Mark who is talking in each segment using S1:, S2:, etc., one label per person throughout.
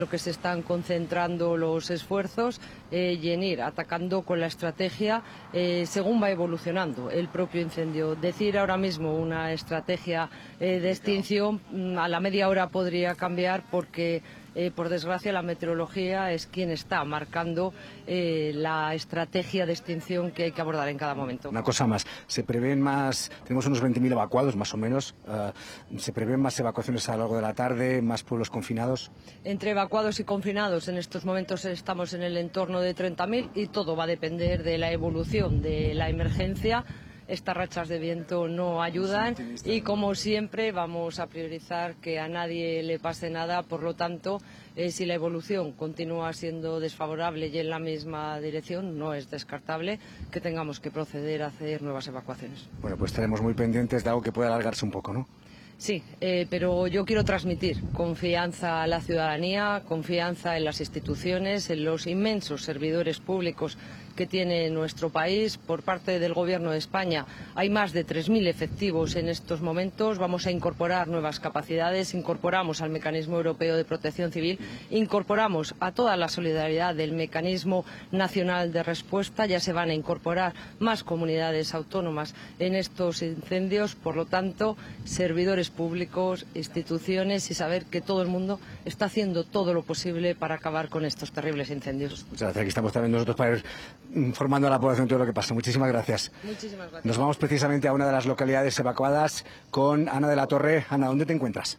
S1: Lo que se están concentrando los esfuerzos y en ir atacando con la estrategia según va evolucionando el propio incendio. Decir ahora mismo una estrategia de extinción a la media hora podría cambiar porque por desgracia la meteorología es quien está marcando la estrategia de extinción que hay que abordar en cada momento.
S2: Una cosa más, se prevén más, tenemos unos 20.000 evacuados más o menos, se prevén más evacuaciones a lo largo de la tarde, más pueblos confinados.
S1: Entre evacuados y confinados en estos momentos estamos en el entorno de 30.000 y todo va a depender de la evolución de la emergencia. Estas rachas de viento no ayudan y, como siempre, vamos a priorizar que a nadie le pase nada. Por lo tanto, si la evolución continúa siendo desfavorable y en la misma dirección, no es descartable que tengamos que proceder a hacer nuevas evacuaciones.
S2: Bueno, pues estaremos muy pendientes de algo que pueda alargarse un poco, ¿no?
S1: Sí, pero yo quiero transmitir confianza a la ciudadanía, confianza en las instituciones, en los inmensos servidores públicos que tiene nuestro país. Por parte del Gobierno de España hay más de 3.000 efectivos en estos momentos. Vamos a incorporar nuevas capacidades, incorporamos al Mecanismo Europeo de Protección Civil, incorporamos a toda la solidaridad del Mecanismo Nacional de Respuesta. Ya se van a incorporar más comunidades autónomas en estos incendios. Por lo tanto, servidores públicos, instituciones, y saber que todo el mundo está haciendo todo lo posible para acabar con estos terribles incendios.
S2: Muchas gracias. Aquí estamos también nosotros para ir informando a la población de todo lo que pasa. Muchísimas gracias.
S1: Muchísimas gracias.
S2: Nos vamos precisamente a una de las localidades evacuadas con Ana de la Torre. Ana, ¿dónde te encuentras?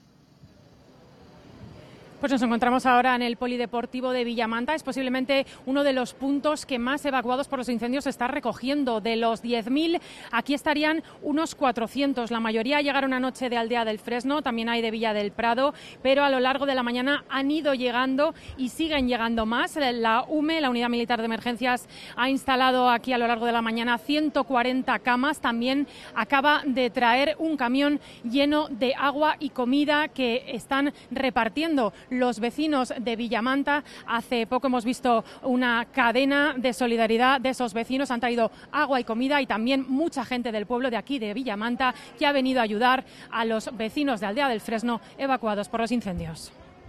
S3: Pues nos encontramos ahora en el Polideportivo de Villamanta. Es posiblemente uno de los puntos que más evacuados por los incendios se está recogiendo. De los 10.000, aquí estarían unos 400. La mayoría llegaron anoche de Aldea del Fresno, también hay de Villa del Prado, pero a lo largo de la mañana han ido llegando y siguen llegando más. La UME, la Unidad Militar de Emergencias, ha instalado aquí a lo largo de la mañana 140 camas. También acaba de traer un camión lleno de agua y comida que están repartiendo los vecinos de Villamanta. Hace poco hemos visto una cadena de solidaridad de esos vecinos. Han traído agua y comida y también mucha gente del pueblo de aquí, de Villamanta, que ha venido a ayudar a los vecinos de Aldea del Fresno evacuados por los incendios.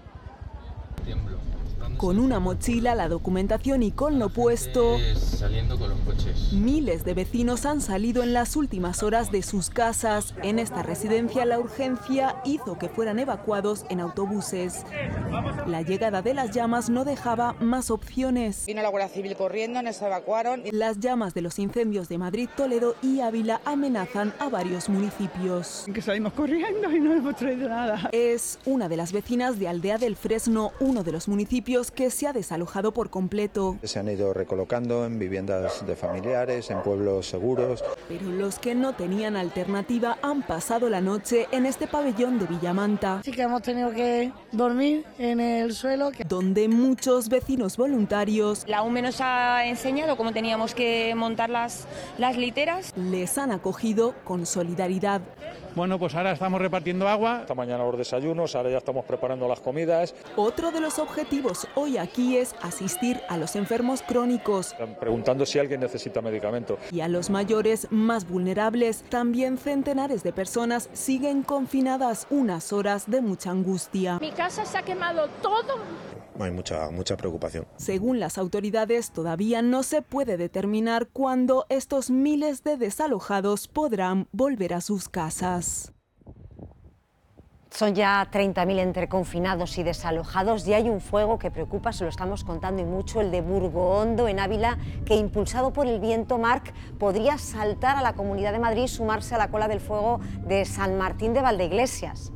S4: Con una mochila, la documentación y con lo puesto,
S5: saliendo con los coches.
S4: Miles de vecinos han salido en las últimas horas de sus casas. En esta residencia la urgencia hizo que fueran evacuados en autobuses. La llegada de las llamas no dejaba más opciones.
S6: Vino la Guardia Civil corriendo, nos evacuaron.
S4: Las llamas de los incendios de Madrid, Toledo y Ávila amenazan a varios municipios.
S7: Que salimos corriendo y no hemos traído nada.
S4: Es una de las vecinas de Aldea del Fresno, uno de los municipios que se ha desalojado por completo.
S8: Se han ido recolocando en viviendas de familiares, en pueblos seguros.
S4: Pero los que no tenían alternativa han pasado la noche en este pabellón de Villamanta.
S9: Sí que hemos tenido que dormir en el suelo.
S4: Donde muchos vecinos voluntarios...
S10: La UME nos ha enseñado cómo teníamos que montar las literas.
S4: Les han acogido con solidaridad.
S11: Bueno, pues ahora estamos repartiendo agua.
S12: Esta mañana los desayunos, ahora ya estamos preparando las comidas.
S4: Otro de los objetivos hoy aquí es asistir a los enfermos crónicos.
S12: Están preguntando si alguien necesita medicamento.
S4: Y a los mayores más vulnerables. También centenares de personas siguen confinadas, unas horas de mucha angustia.
S13: Mi casa se ha quemado todo.
S8: Hay mucha preocupación.
S4: Según las autoridades, todavía no se puede determinar cuándo estos miles de desalojados podrán volver a sus casas.
S14: Son ya 30.000 entre confinados y desalojados y hay un fuego que preocupa, se lo estamos contando y mucho, el de Burgohondo en Ávila, que impulsado por el viento Marc podría saltar a la Comunidad de Madrid y sumarse a la cola del fuego de San Martín de Valdeiglesias.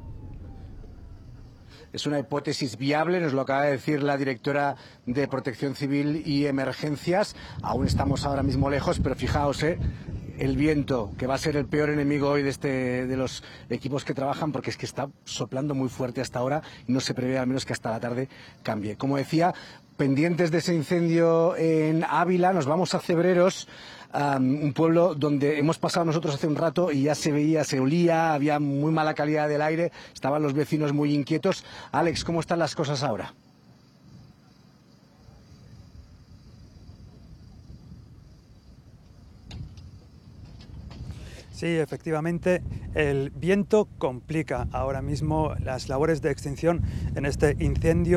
S2: Es una hipótesis viable, nos lo acaba de decir la directora de Protección Civil y Emergencias. Aún estamos ahora mismo lejos, pero fijaos, el viento, que va a ser el peor enemigo hoy de los equipos que trabajan, porque es que está soplando muy fuerte hasta ahora y no se prevé al menos que hasta la tarde cambie. Como decía, pendientes de ese incendio en Ávila, nos vamos a Cebreros, un pueblo donde hemos pasado nosotros hace un rato y ya se veía, se olía, había muy mala calidad del aire, estaban los vecinos muy inquietos. Alex, ¿cómo están las cosas ahora?
S15: Sí, efectivamente, el viento complica ahora mismo las labores de extinción en este incendio.